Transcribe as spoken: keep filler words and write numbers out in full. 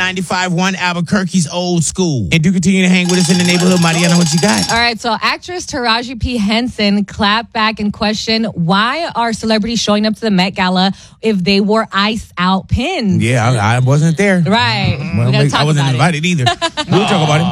ninety-five point one Albuquerque's old school. And do continue to hang with us in the neighborhood. Mariana, what you got? All right, so actress Taraji P. Henson clapped back and questioned why are celebrities showing up to the Met Gala if they wore iced out pins? Yeah, I, I wasn't there. Right. Well, we gotta talk I wasn't about invited it. either. We'll talk about it.